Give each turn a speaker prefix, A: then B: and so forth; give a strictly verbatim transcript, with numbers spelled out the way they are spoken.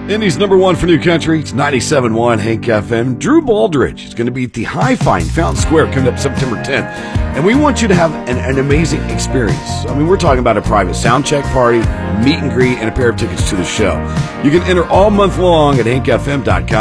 A: Indy's number one for new country. It's ninety-seven point one Hank F M. Drew Baldridge is going to be at the Hi-Fi in Fountain Square coming up September tenth. And we want you to have an, an amazing experience. I mean, we're talking about a private sound check party, meet and greet, and a pair of tickets to the show. You can enter all month long at hank f m dot com.